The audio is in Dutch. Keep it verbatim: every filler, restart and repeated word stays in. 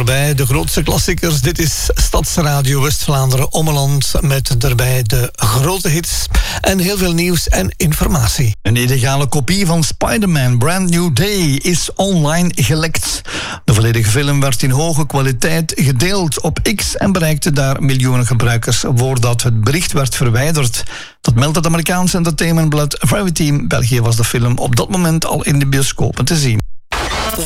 voorbij. De grootste klassiekers. Dit is Stadsradio West-Vlaanderen Ommeland met daarbij de grote hits en heel veel nieuws en informatie. Een illegale kopie van Spider-Man Brand New Day is online gelekt. De volledige film werd in hoge kwaliteit gedeeld op X en bereikte daar miljoenen gebruikers voordat het bericht werd verwijderd. Dat meldt het Amerikaanse entertainmentblad Variety. België was de film op dat moment al in de bioscopen te zien.